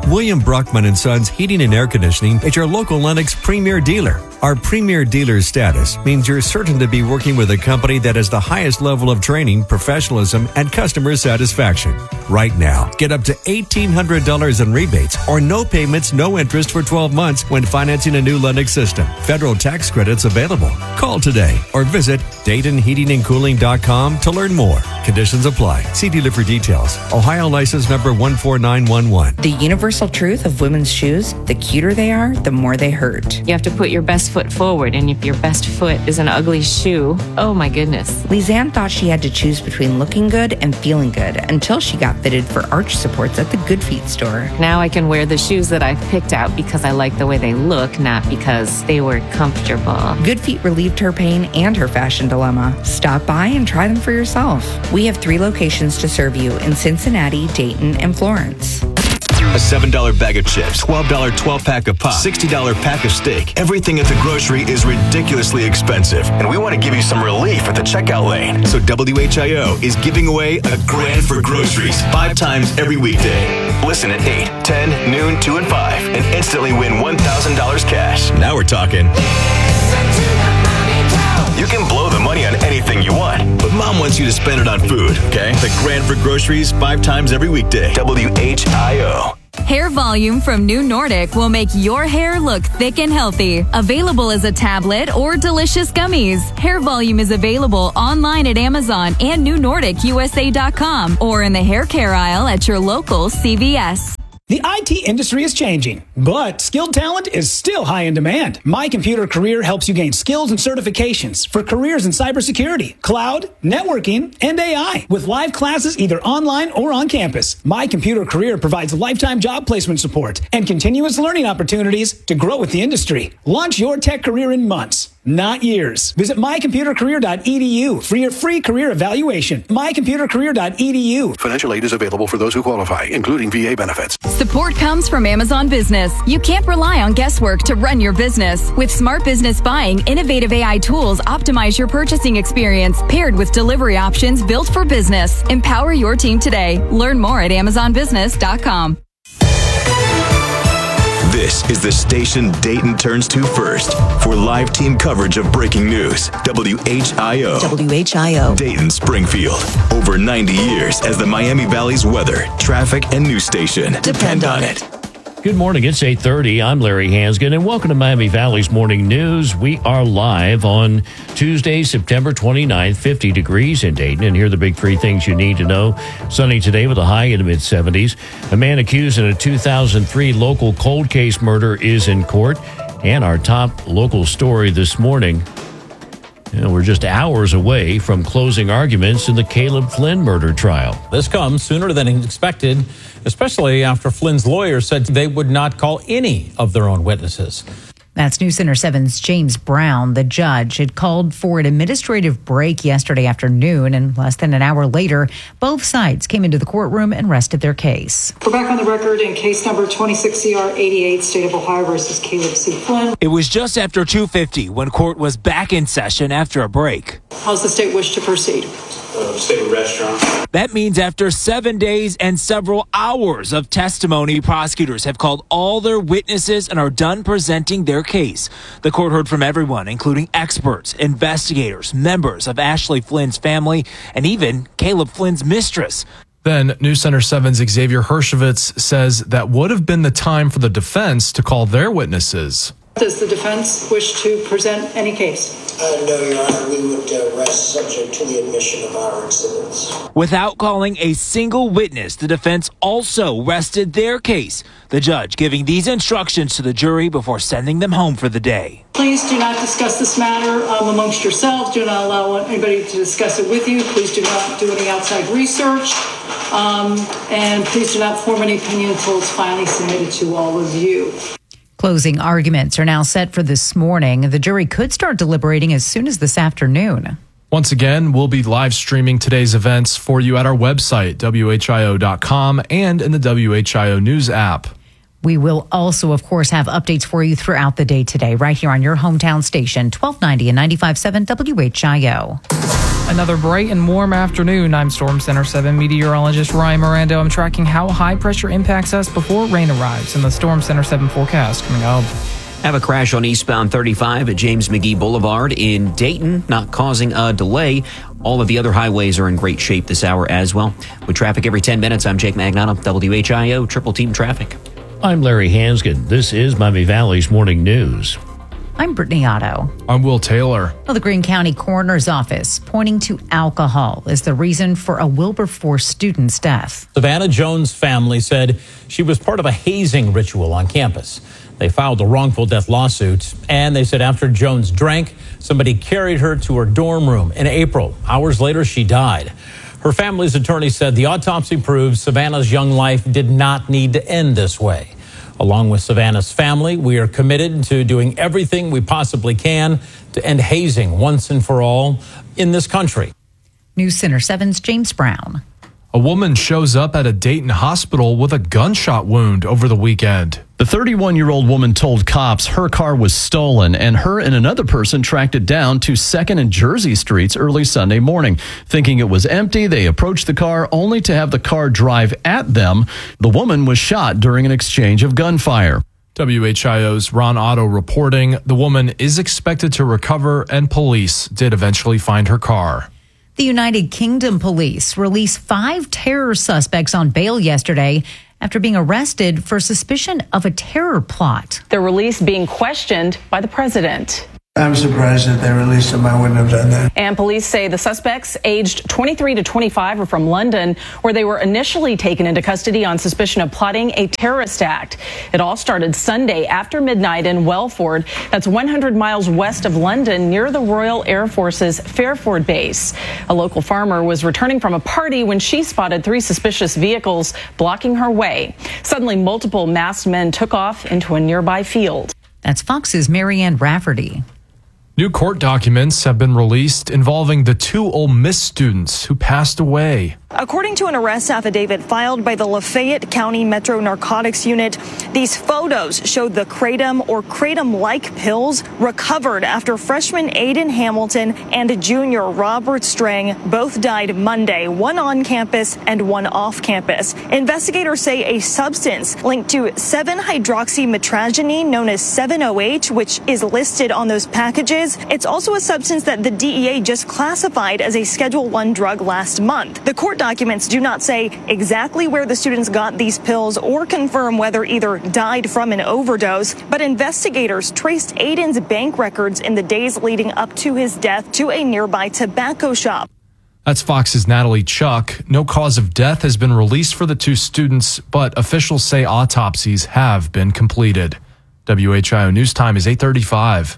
William Bruckman & Sons Heating and Air Conditioning is your local Lennox premier dealer. Our premier dealer status means you're certain to be working with a company that has the highest level of training, professionalism, and customer satisfaction. Right now, get up to $1,800 in rebates or no payments, no interest for 12 months when financing a new Lennox system. Federal tax credits available. Call today or visit DaytonHeatingandCooling.com to learn more. Conditions apply. See dealer for details. Ohio license number 14911. The universal truth of women's shoes, the cuter they are, the more they hurt. You have to put your best foot forward, and if your best foot is an ugly shoe, oh my goodness. Lisanne thought she had to choose between looking good and feeling good until she got fitted for arch supports at the Good Feet store. Now I can wear the shoes that I've picked out because I like the way they look, not because they were comfortable. Good Feet relieved her pain and her fashion dilemma. Stop by and try them for yourself. We have 3 locations to serve you in Cincinnati, Dayton, and Florence. A $7 bag of chips, $12 12-pack of pop, $60 pack of steak. Everything at the grocery is ridiculously expensive, and we want to give you some relief at the checkout lane. So WHIO is giving away a grand for groceries 5 times every weekday. Listen at 8, 10, noon, 2, and 5, and instantly win $1,000 cash. Now we're talking. You can blow the money on anything you want, but Mom wants you to spend it on food, okay? The grand for groceries 5 times every weekday. WHIO. Hair Volume from New Nordic will make your hair look thick and healthy. Available as a tablet or delicious gummies. Hair Volume is available online at Amazon and NewNordicUSA.com or in the hair care aisle at your local CVS. The IT industry is changing, but skilled talent is still high in demand. My Computer Career helps you gain skills and certifications for careers in cybersecurity, cloud, networking, and AI with live classes either online or on campus. My Computer Career provides lifetime job placement support and continuous learning opportunities to grow with the industry. Launch your tech career in months, not years. Visit mycomputercareer.edu for your free career evaluation. mycomputercareer.edu. Financial aid is available for those who qualify, including VA benefits. Support comes from Amazon Business. You can't rely on guesswork to run your business. With Smart Business Buying, innovative AI tools optimize your purchasing experience, paired with delivery options built for business. Empower your team today. Learn more at AmazonBusiness.com. This is the station Dayton turns to first for live team coverage of breaking news. WHIO. WHIO. Dayton, Springfield. Over 90 years as the Miami Valley's weather, traffic, and news station. Depend on it. Good morning. It's 8:30. I'm Larry Hansgen, and welcome to Miami Valley's Morning News. We are live on Tuesday, September 29th, 50 degrees in Dayton. And here are the big 3 things you need to know. Sunny today with a high in the mid-70s. A man accused in a 2003 local cold case murder is in court. And our top local story this morning. We're just hours away from closing arguments in the Caleb Flynn murder trial. This comes sooner than expected, especially after Flynn's lawyers said they would not call any of their own witnesses. That's News Center 7's James Brown. The judge had called for an administrative break yesterday afternoon, and less than an hour later, both sides came into the courtroom and rested their case. We're back on the record in case number 26CR88, State of Ohio versus Caleb C. Flynn. It was just after 2:50 when court was back in session after a break. How's the state wish to proceed? Stay with restaurant. That means after 7 days and several hours of testimony, prosecutors have called all their witnesses and are done presenting their case. The court heard from everyone, including experts, investigators, members of Ashley Flynn's family, and even Caleb Flynn's mistress. Then News Center 7's Xavier Hershovitz says that would have been the time for the defense to call their witnesses. Does the defense wish to present any case? No, Your Honor, we would rest subject to the admission of our exhibits. Without calling a single witness, the defense also rested their case, the judge giving these instructions to the jury before sending them home for the day. Please do not discuss this matter amongst yourselves. Do not allow anybody to discuss it with you. Please do not do any outside research. And please do not form any opinion until it's finally submitted to all of you. Closing arguments are now set for this morning. The jury could start deliberating as soon as this afternoon. Once again, we'll be live streaming today's events for you at our website, WHIO.com, and in the WHIO News app. We will also, of course, have updates for you throughout the day today, right here on your hometown station, 1290 and 95.7 WHIO. Another bright and warm afternoon. I'm Storm Center 7 meteorologist Ryan Miranda. I'm tracking how high pressure impacts us before rain arrives in the Storm Center 7 forecast coming up. Have a crash on eastbound 35 at James McGee Boulevard in Dayton, not causing a delay. All of the other highways are in great shape this hour as well. With traffic every 10 minutes, I'm Jake Magnotta, WHIO Triple Team Traffic. I'm Larry Hansgen. This is Miami Valley's Morning News. I'm Brittany Otto. I'm Will Taylor. Well, the Greene County Coroner's Office pointing to alcohol as the reason for a Wilberforce student's death. Savannah Jones' family said she was part of a hazing ritual on campus. They filed a wrongful death lawsuit, and they said after Jones drank, somebody carried her to her dorm room in April. Hours later, she died. Her family's attorney said the autopsy proves Savannah's young life did not need to end this way. Along with Savannah's family, we are committed to doing everything we possibly can to end hazing once and for all in this country. News Center 7's James Brown. A woman shows up at a Dayton hospital with a gunshot wound over the weekend. The 31-year-old woman told cops her car was stolen, and her and another person tracked it down to 2nd and Jersey Streets early Sunday morning. Thinking it was empty, they approached the car only to have the car drive at them. The woman was shot during an exchange of gunfire. WHIO's Ron Otto reporting the woman is expected to recover, and police did eventually find her car. The United Kingdom police released 5 terror suspects on bail yesterday after being arrested for suspicion of a terror plot. The release being questioned by the president. I'm surprised that they released them. I wouldn't have done that. And police say the suspects, aged 23 to 25, are from London, where they were initially taken into custody on suspicion of plotting a terrorist act. It all started Sunday after midnight in Welford. That's 100 miles west of London, near the Royal Air Force's Fairford base. A local farmer was returning from a party when she spotted 3 suspicious vehicles blocking her way. Suddenly, multiple masked men took off into a nearby field. That's Fox's Marianne Rafferty. New court documents have been released involving the 2 Ole Miss students who passed away. According to an arrest affidavit filed by the Lafayette County Metro Narcotics Unit, these photos showed the kratom or kratom-like pills recovered after freshman Aiden Hamilton and junior Robert Strang both died Monday, one on campus and one off campus. Investigators say a substance linked to 7-hydroxymetragenine known as 7-OH, which is listed on those packages. It's also a substance that the DEA just classified as a Schedule I drug last month. The court documents do not say exactly where the students got these pills or confirm whether either died from an overdose, but investigators traced Aiden's bank records in the days leading up to his death to a nearby tobacco shop. That's Fox's Natalie Chuck. No cause of death has been released for the 2 students, but officials say autopsies have been completed. WHIO News Time is 8:35.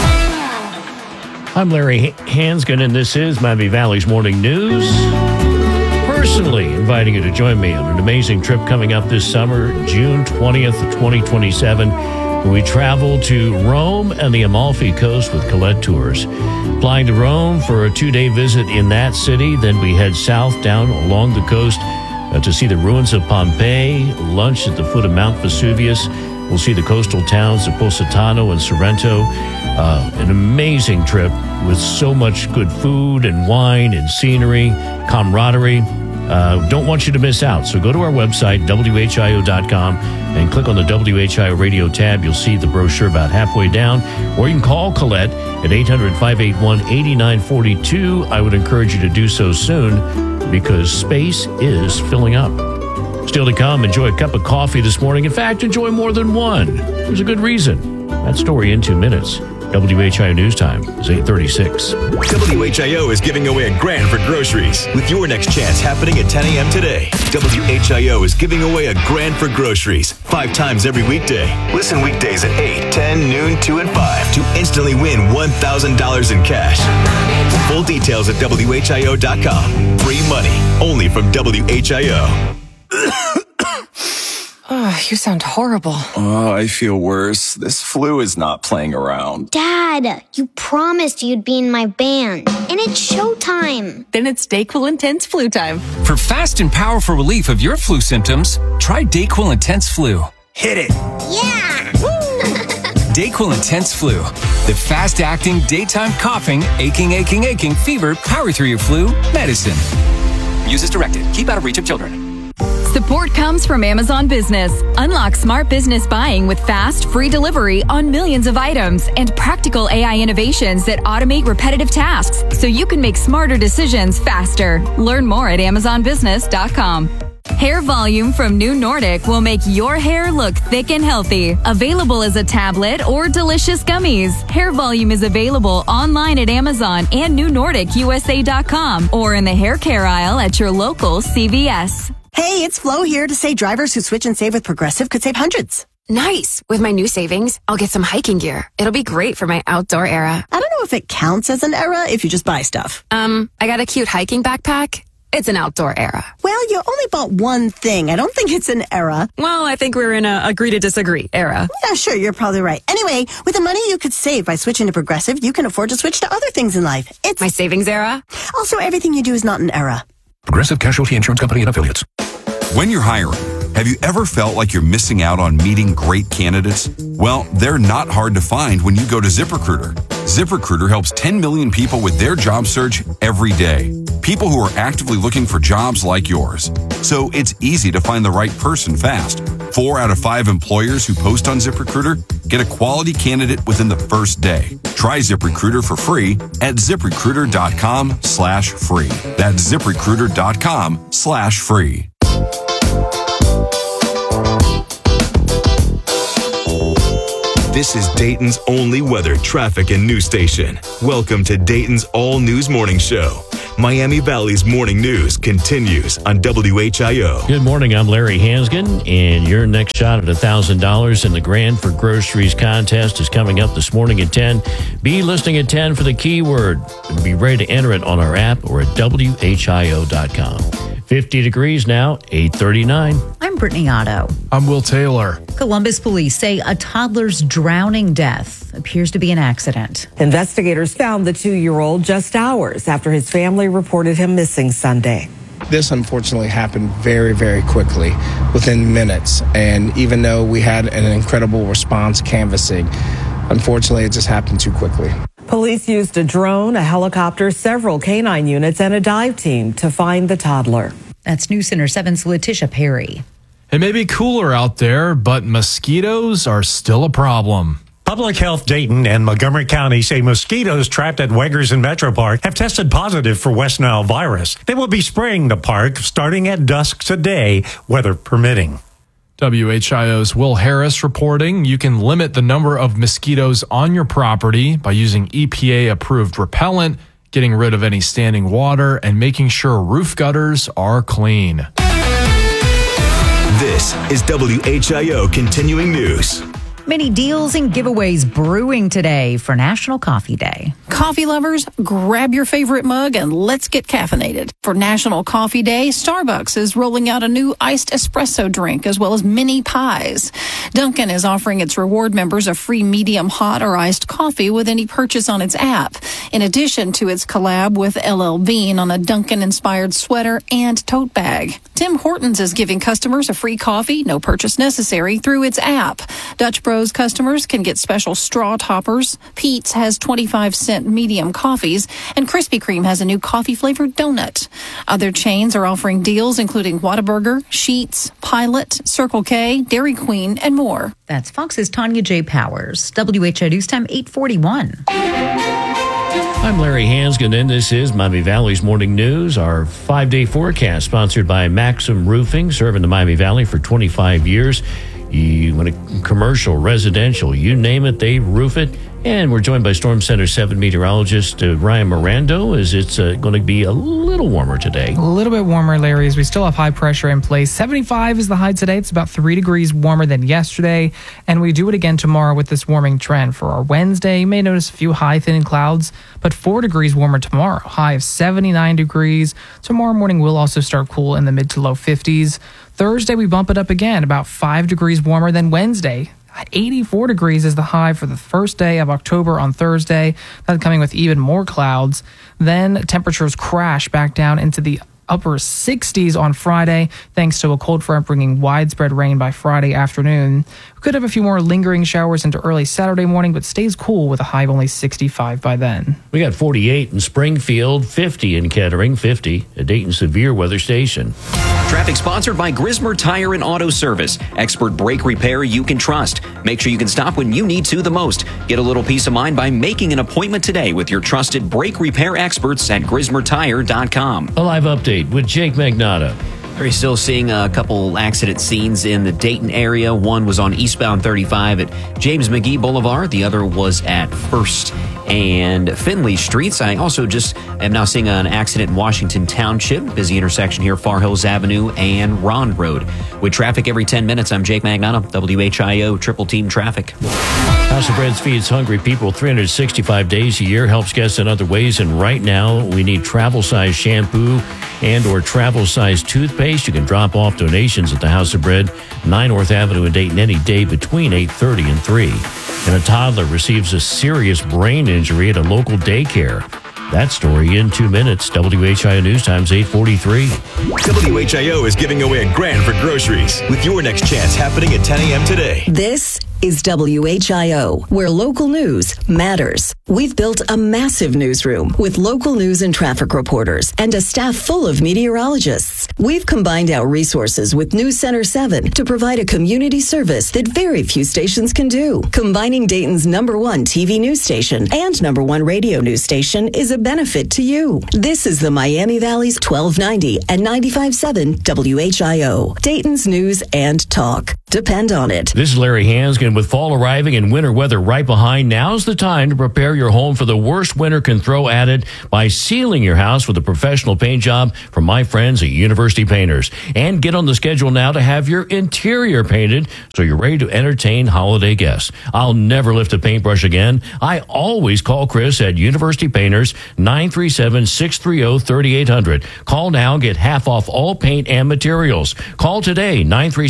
I'm Larry Hansgen, and this is Miami Valley's Morning News. Personally inviting you to join me on an amazing trip coming up this summer, June 20th, 2027. We travel to Rome and the Amalfi Coast with Colette Tours. Flying to Rome for a 2-day visit in that city, then we head south down along the coast to see the ruins of Pompeii, lunch at the foot of Mount Vesuvius. We'll see the coastal towns of Positano and Sorrento. An amazing trip with so much good food and wine and scenery, camaraderie. Don't want you to miss out. So go to our website, WHIO.com, and click on the WHIO radio tab. You'll see the brochure about halfway down. Or you can call Colette at 800-581-8942. I would encourage you to do so soon because space is filling up. Still to come, enjoy a cup of coffee this morning. In fact, enjoy more than one. There's a good reason. That story in 2 minutes. WHIO News Time is 8:36. WHIO is giving away $1,000 for groceries with your next chance happening at 10 a.m. today. WHIO is giving away $1,000 for groceries 5 times every weekday. Listen weekdays at 8, 10, noon, 2, and 5 to instantly win $1,000 in cash. Full details at WHIO.com. Free money only from WHIO. Oh, you sound horrible. Oh, I feel worse. This flu is not playing around. Dad, you promised you'd be in my band, and it's showtime. Then it's DayQuil Intense Flu time. For fast and powerful relief of your flu symptoms, try DayQuil Intense Flu. Hit it. Yeah! Dayquil Intense Flu, the fast-acting, daytime coughing, aching fever, power through your flu medicine. Use as directed. Keep out of reach of children. Support comes from Amazon Business. Unlock smart business buying with fast, free delivery on millions of items and practical AI innovations that automate repetitive tasks so you can make smarter decisions faster. Learn more at AmazonBusiness.com. Hair Volume from New Nordic will make your hair look thick and healthy. Available as a tablet or delicious gummies. Hair Volume is available online at Amazon and NewNordicUSA.com or in the hair care aisle at your local CVS. Hey, it's Flo here to say drivers who switch and save with Progressive could save hundreds. Nice. With my new savings, I'll get some hiking gear. It'll be great for my outdoor era. I don't know if it counts as an era if you just buy stuff. I got a cute hiking backpack. It's an outdoor era. Well, you only bought one thing. I don't think it's an era. Well, I think we're in a agree to disagree era. Yeah, sure, you're probably right. Anyway, with the money you could save by switching to Progressive, you can afford to switch to other things in life. It's my savings era. Also, everything you do is not an era. Progressive Casualty Insurance Company and Affiliates. When you're hiring, have you ever felt like you're missing out on meeting great candidates? Well, they're not hard to find when you go to ZipRecruiter. ZipRecruiter helps 10 million people with their job search every day. People who are actively looking for jobs like yours. So it's easy to find the right person fast. 4 out of 5 employers who post on ZipRecruiter get a quality candidate within the first day. Try ZipRecruiter for free at ZipRecruiter.com/free. That's ZipRecruiter.com/free. This is Dayton's only weather, traffic, and news station. Welcome to Dayton's All News Morning Show. Miami Valley's morning news continues on WHIO. Good morning, I'm Larry Hansgen, and your next shot at $1,000 in the Grand for Groceries contest is coming up this morning at 10. Be listening at 10 for the keyword, and be ready to enter it on our app or at WHIO.com. 50 degrees now, 8:39. I'm Brittany Otto. I'm Will Taylor. Columbus police say a toddler's drowning death appears to be an accident. Investigators found the 2-year-old just hours after his family reported him missing Sunday. This unfortunately happened very, very quickly, within minutes. And even though we had an incredible response canvassing, unfortunately it just happened too quickly. Police used a drone, a helicopter, several canine units, and a dive team to find the toddler. That's News Center 7's Letitia Perry. It may be cooler out there, but mosquitoes are still a problem. Public Health Dayton and Montgomery County say mosquitoes trapped at Weggers and Metro Park have tested positive for West Nile virus. They will be spraying the park starting at dusk today, weather permitting. WHIO's Will Harris reporting you can limit the number of mosquitoes on your property by using EPA-approved repellent, getting rid of any standing water, and making sure roof gutters are clean. This is WHIO Continuing News. Many deals and giveaways brewing today for National Coffee Day. Coffee lovers, grab your favorite mug and let's get caffeinated. For National Coffee Day, Starbucks is rolling out a new iced espresso drink as well as mini pies. Dunkin' is offering its reward members a free medium hot or iced coffee with any purchase on its app, in addition to its collab with LL Bean on a Dunkin'-inspired sweater and tote bag. Tim Hortons is giving customers a free coffee, no purchase necessary, through its app. Dutch Bros customers can get special straw toppers. Pete's has 25-cent medium coffees, and Krispy Kreme has a new coffee-flavored donut. Other chains are offering deals including Whataburger, Sheetz, Pilot, Circle K, Dairy Queen, and more. That's Fox's Tanya J. Powers. WHIO News Time 8:41. I'm Larry Hansgen, and this is Miami Valley's Morning News, our 5-day forecast sponsored by Maxim Roofing, serving the Miami Valley for 25 years. You want a commercial, residential, you name it, they roof it. And we're joined by Storm Center 7 meteorologist Ryan Mirando, as it's going to be a little warmer today. A little bit warmer, Larry, as we still have high pressure in place. 75 is the high today. It's about 3 degrees warmer than yesterday. And we do it again tomorrow with this warming trend. For our Wednesday, you may notice a few high thinning clouds, but 4 degrees warmer tomorrow. High of 79 degrees. Tomorrow morning will also start cool in the mid to low 50s. Thursday, we bump it up again, about 5 degrees warmer than Wednesday. 84 degrees is the high for the first day of October on Thursday. That's coming with even more clouds. Then temperatures crash back down into the upper 60s on Friday, thanks to a cold front bringing widespread rain by Friday afternoon. We could have a few more lingering showers into early Saturday morning, but stays cool with a high of only 65 by then. We got 48 in Springfield, 50 in Kettering, 50 at Dayton Severe Weather Station. Traffic sponsored by Grismer Tire and Auto Service. Expert brake repair you can trust. Make sure you can stop when you need to the most. Get a little peace of mind by making an appointment today with your trusted brake repair experts at GrismerTire.com. A live update with Jake Magnotta. We're still seeing a couple accident scenes in the Dayton area. One was on eastbound 35 at James McGee Boulevard. The other was at 1st and Finley Streets. I also just am now seeing an accident in Washington Township. Busy intersection here, Far Hills Avenue and Ron Road. With traffic every 10 minutes, I'm Jake Magnotta, WHIO Triple Team Traffic. House of Bread feeds hungry people 365 days a year, helps guests in other ways, and right now we need travel-size shampoo and or travel-size toothpaste. You can drop off donations at the House of Bread, 9 North Avenue in Dayton any day between 8:30 and 3. And a toddler receives a serious brain injury at a local daycare. That story in 2 minutes. WHIO News Times 8:43. WHIO is giving away $1,000 for groceries with your next chance happening at 10 a.m. today. This is WHIO, where local news matters. We've built a massive newsroom with local news and traffic reporters and a staff full of meteorologists. We've combined our resources with News Center 7 to provide a community service that very few stations can do. Combining Dayton's #1 TV news station and #1 radio news station is a benefit to you. This is the Miami Valley's 1290 and 95.7 WHIO. Dayton's news and talk. Depend on it. This is Larry Hansgen. With fall arriving and winter weather right behind, now's the time to prepare your home for the worst winter can throw at it by sealing your house with a professional paint job from my friends at University Painters. And get on the schedule now to have your interior painted so you're ready to entertain holiday guests. I'll never lift a paintbrush again. I always call Chris at University Painters, 937-630-3800. Call now and get half off all paint and materials. Call today,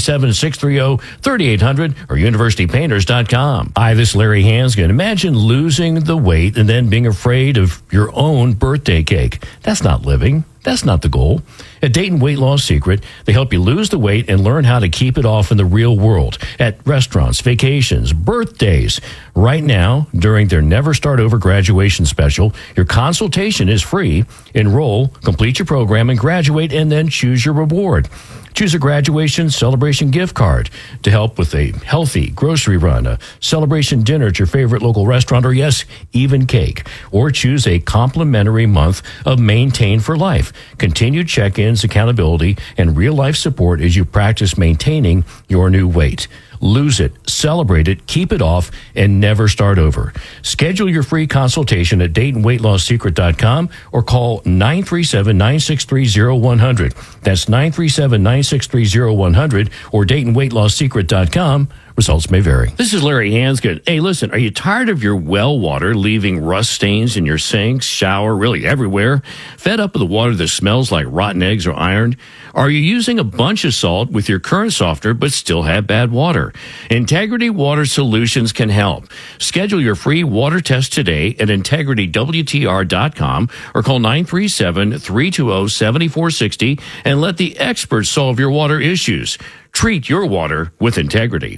937-630-3800 or universitypainters.com. Hi, this is Larry Hansgen. Imagine losing the weight and then being afraid of your own birthday cake. That's not living. That's not the goal. At Dayton Weight Loss Secret, they help you lose the weight and learn how to keep it off in the real world at restaurants, vacations, birthdays. Right now, during their Never Start Over graduation special, your consultation is free. Enroll, complete your program, and graduate, and then choose your reward. Choose a graduation celebration gift card to help with a healthy grocery run, a celebration dinner at your favorite local restaurant, or yes, even cake. Or choose a complimentary month of Maintain for Life. Continued check-ins, accountability, and real-life support as you practice maintaining your new weight. Lose it, celebrate it, keep it off, and never start over. Schedule your free consultation at DaytonWeightLossSecret.com or call 937-963-0100. That's 937-963-0100 or DaytonWeightLossSecret.com. Results may vary. This is Larry Hansgen. Hey, listen, are you tired of your well water leaving rust stains in your sinks, shower, really everywhere? Fed up with the water that smells like rotten eggs or iron? Are you using a bunch of salt with your current softener but still have bad water? Integrity Water Solutions can help. Schedule your free water test today at IntegrityWTR.com or call 937-320-7460 and let the experts solve your water issues. Treat your water with integrity.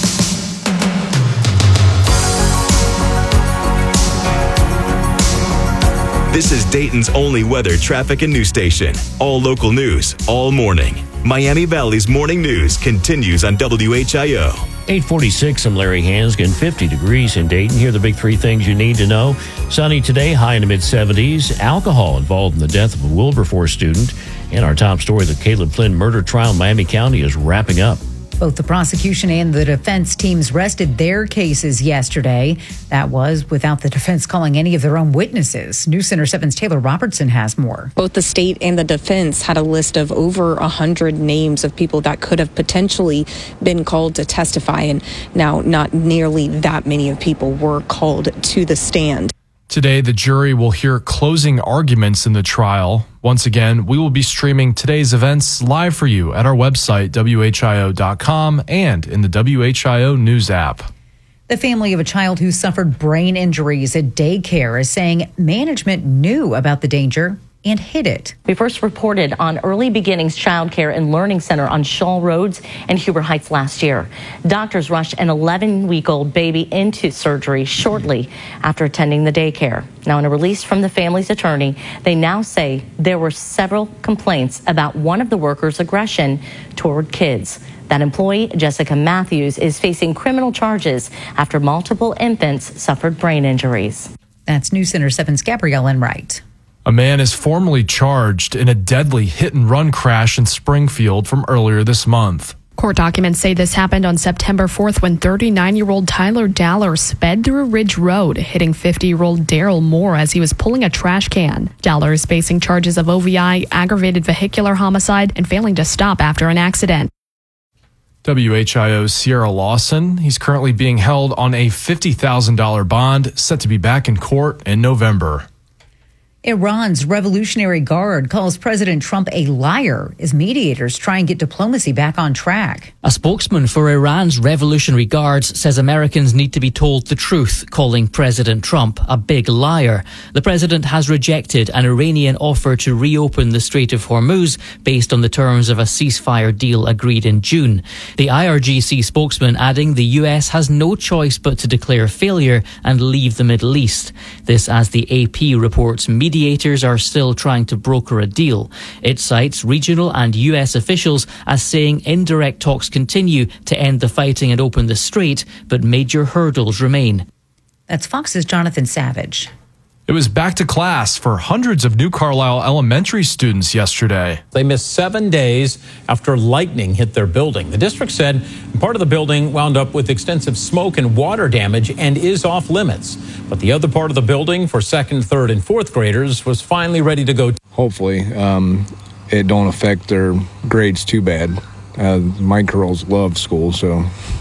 This is Dayton's only weather, traffic, and news station. All local news, all morning. Miami Valley's morning news continues on WHIO. 846, I'm Larry Hansgen, 50 degrees in Dayton. Here are the big three things you need to know. Sunny today, high in the mid-70s. Alcohol involved in the death of a Wilberforce student. And our top story, the Caleb Flynn murder trial in Miami County is wrapping up. Both the prosecution and the defense teams rested their cases yesterday. That was without the defense calling any of their own witnesses. News Center 7's Taylor Robertson has more. Both the state and the defense had a list of over 100 names of people that could have potentially been called to testify. And now not nearly that many of people were called to the stand. Today, the jury will hear closing arguments in the trial. Once again, we will be streaming today's events live for you at our website, WHIO.com, and in the WHIO News app. The family of a child who suffered brain injuries at daycare is saying management knew about the danger and hid it. We first reported on Early Beginnings Child Care and Learning Center on Shaw Roads and Huber Heights last year. Doctors rushed an 11-week-old baby into surgery shortly after attending the daycare. Now, in a release from the family's attorney, they now say there were several complaints about one of the workers' aggression toward kids. That employee, Jessica Matthews, is facing criminal charges after multiple infants suffered brain injuries. That's News Center 7's Gabrielle Enright. A man is formally charged in a deadly hit-and-run crash in Springfield from earlier this month. Court documents say this happened on September 4th when 39-year-old Tyler Daller sped through Ridge Road, hitting 50-year-old Daryl Moore as he was pulling a trash can. Daller is facing charges of OVI, aggravated vehicular homicide, and failing to stop after an accident. WHIO's Sierra Lawson, he's currently being held on a $50,000 bond, set to be back in court in November. Iran's Revolutionary Guard calls President Trump a liar as mediators try and get diplomacy back on track. A spokesman for Iran's Revolutionary Guards says Americans need to be told the truth, calling President Trump a big liar. The president has rejected an Iranian offer to reopen the Strait of Hormuz based on the terms of a ceasefire deal agreed in June. The IRGC spokesman adding the U.S. has no choice but to declare failure and leave the Middle East. This as the AP reports mediators are still trying to broker a deal. It cites regional and U.S. officials as saying indirect talks continue to end the fighting and open the strait, but major hurdles remain. That's Fox's Jonathan Savage. It was back to class for hundreds of New Carlisle elementary students yesterday. They missed 7 days after lightning hit their building. The district said part of the building wound up with extensive smoke and water damage and is off limits. But the other part of the building for second, third, and fourth graders was finally ready to go. Hopefully, it don't affect their grades too bad. My girls love school, so